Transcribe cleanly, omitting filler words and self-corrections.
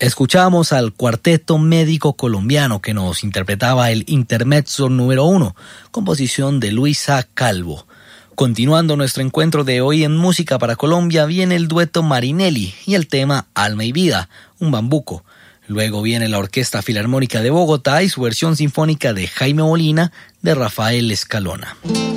Escuchamos al Cuarteto Médico Colombiano que nos interpretaba el Intermezzo número 1, composición de Luisa Calvo. Continuando nuestro encuentro de hoy en Música para Colombia, viene el dueto Marinelli y el tema Alma y Vida, un bambuco. Luego viene la Orquesta Filarmónica de Bogotá y su versión sinfónica de Jaime Molina de Rafael Escalona.